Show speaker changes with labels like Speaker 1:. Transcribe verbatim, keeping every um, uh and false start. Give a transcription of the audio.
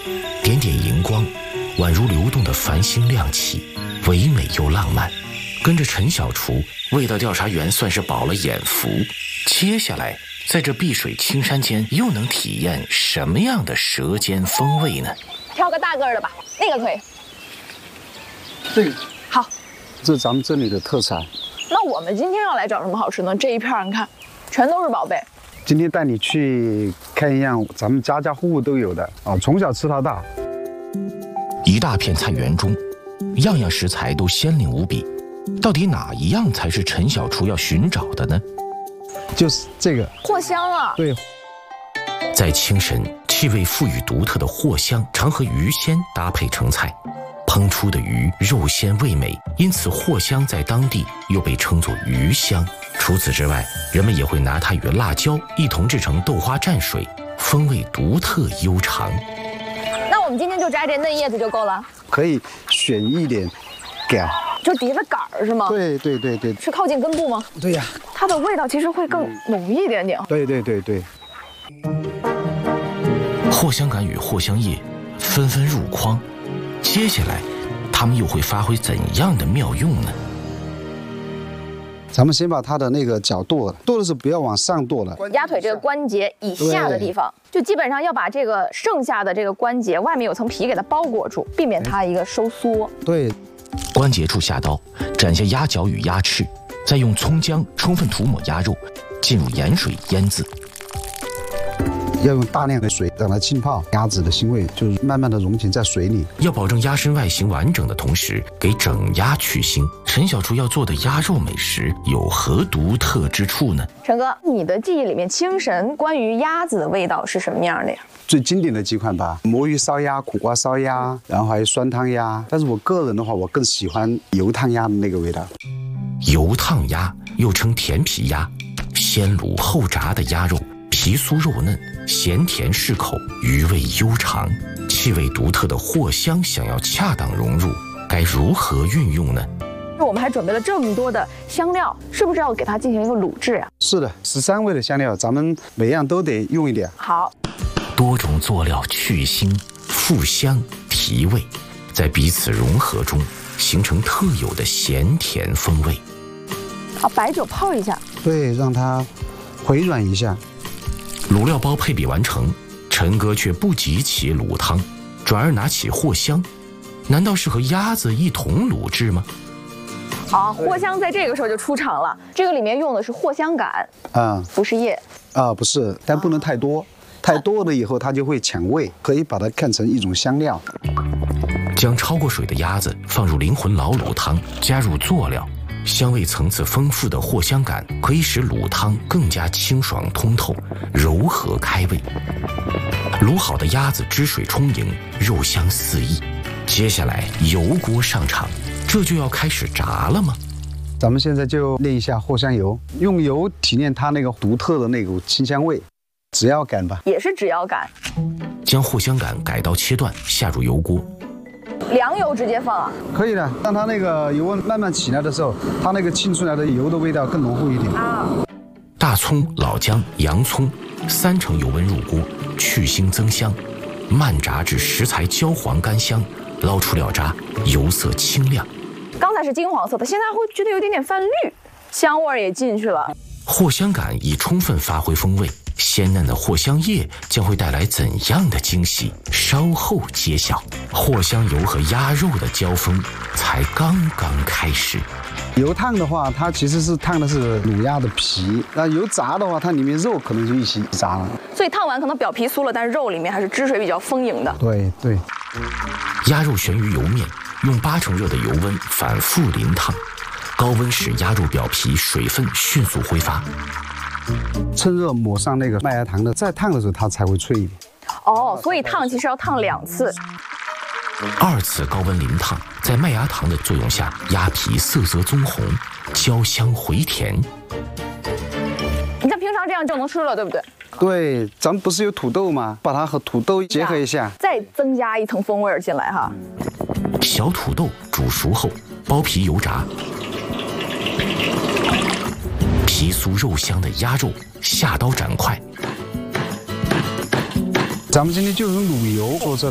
Speaker 1: 点点荧光，宛如流动的繁星亮起，唯美又浪漫。跟着陈小厨，味道调查员算是饱了眼福。接下来，在这碧水青山间，又能体验什么样的舌尖风味呢？
Speaker 2: 挑个大个儿的吧，那个可以。
Speaker 3: 这个
Speaker 2: 好，
Speaker 3: 这是咱们这里的特产。
Speaker 2: 那我们今天要来找什么好吃呢？这一片你看，全都是宝贝。
Speaker 3: 今天带你去看一样咱们家家户户都有的啊，从小吃到大。
Speaker 1: 一大片菜园中，样样食材都鲜灵无比。到底哪一样才是陈小厨要寻找的呢？
Speaker 3: 就是这个
Speaker 2: 藿香啊！
Speaker 3: 对，
Speaker 1: 在清晨，气味富裕独特的藿香常和鱼鲜搭配成菜，烹出的鱼肉鲜味美，因此藿香在当地又被称作鱼香。除此之外，人们也会拿它与辣椒一同制成豆花蘸水，风味独特悠长。
Speaker 2: 那我们今天就摘这嫩叶子就够了？
Speaker 3: 可以选一点杆，
Speaker 2: 就底下的杆儿是吗？
Speaker 3: 对对对对，
Speaker 2: 是靠近根部吗？
Speaker 3: 对呀，
Speaker 2: 它的味道其实会更浓一点点。
Speaker 3: 对对对对。
Speaker 1: 藿香杆与藿香叶纷纷入筐，接下来，它们又会发挥怎样的妙用呢？
Speaker 3: 咱们先把它的那个脚剁了，剁的时候不要往上剁了，
Speaker 2: 鸭腿这个关节以下的地方，就基本上要把这个剩下的这个关节外面有层皮给它包裹住，避免它一个收缩。
Speaker 3: 对，
Speaker 1: 关节处下刀，斩下鸭脚与鸭翅，再用葱姜充分涂抹鸭肉，进入盐水腌制。
Speaker 3: 要用大量的水让它浸泡，鸭子的腥味就是慢慢的溶进在水里。
Speaker 1: 要保证鸭身外形完整的同时，给整鸭去腥。陈小厨要做的鸭肉美食有何独特之处呢？
Speaker 2: 陈哥，你的记忆里面，清神关于鸭子的味道是什么样的呀？
Speaker 3: 最经典的几款吧，魔芋烧鸭、苦瓜烧鸭，然后还有酸汤鸭。但是我个人的话，我更喜欢油烫鸭的那个味道。
Speaker 1: 油烫鸭又称甜皮鸭，先卤后炸的鸭肉，皮酥肉嫩，咸甜适口，余味悠长。气味独特的藿香想要恰当融入，该如何运用呢？
Speaker 2: 我们还准备了这么多的香料，是不是要给它进行一个卤制呀？
Speaker 3: 是的，十三味的香料，咱们每样都得用一点。
Speaker 2: 好，
Speaker 1: 多种佐料去腥、复香、提味，在彼此融合中形成特有的咸甜风味。
Speaker 2: 好，白酒泡一下，
Speaker 3: 对，让它回软一下。
Speaker 1: 卤料包配比完成，陈哥却不急起卤汤，转而拿起藿香。难道是和鸭子一同卤制吗？
Speaker 2: 好，藿香在这个时候就出场了。这个里面用的是藿香杆，
Speaker 3: 啊、嗯、
Speaker 2: 不是叶
Speaker 3: 啊，不是，但不能太多，太多了以后它就会抢味，可以把它看成一种香料。
Speaker 1: 将焯过水的鸭子放入灵魂老卤汤，加入佐料。香味层次丰富的藿香杆可以使卤汤更加清爽通透，柔和开胃。卤好的鸭子汁水充盈，肉香四溢。接下来油锅上场，这就要开始炸了吗？
Speaker 3: 咱们现在就炼一下藿香油，用油提炼它那个独特的那股清香味。指腰杆吧，
Speaker 2: 也是指腰杆。
Speaker 1: 将藿香杆改刀切断，下入油锅。
Speaker 2: 凉油直接放啊？
Speaker 3: 可以的，当它那个油温慢慢起来的时候，它那个沁出来的油的味道更浓厚一点
Speaker 2: 啊。
Speaker 1: 大葱、老姜、洋葱，三成油温入锅，去腥增香，慢炸至食材焦黄干香，捞出料渣，油色清亮。
Speaker 2: 刚才是金黄色的，现在会觉得有点点泛绿，香味儿也进去了。
Speaker 1: 藿香杆已充分发挥风味，鲜嫩的藿香叶将会带来怎样的惊喜？稍后揭晓。藿香油和鸭肉的交锋才刚刚开始。
Speaker 3: 油烫的话，它其实是烫的是卤鸭的皮；那油炸的话，它里面肉可能就一起炸了。
Speaker 2: 所以烫完可能表皮酥了，但是肉里面还是汁水比较丰盈的。
Speaker 3: 对对。
Speaker 1: 鸭肉悬于油面，用八成热的油温反复淋烫，高温使鸭肉表皮水分迅速挥发。
Speaker 3: 趁热抹上那个麦芽糖的，再烫的时候它才会脆一点。
Speaker 2: 哦，所以烫其实要烫两次。
Speaker 1: 二次高温淋烫，在麦芽糖的作用下，鸭皮色泽棕红，焦香回甜。
Speaker 2: 你像平常这样就能吃了，对不对？
Speaker 3: 对，咱们不是有土豆吗？把它和土豆结合一下，
Speaker 2: 再增加一层风味进来哈。
Speaker 1: 小土豆煮熟后，剥皮油炸。皮酥肉香的鸭肉下刀斩块。
Speaker 3: 咱们今天就用卤油做这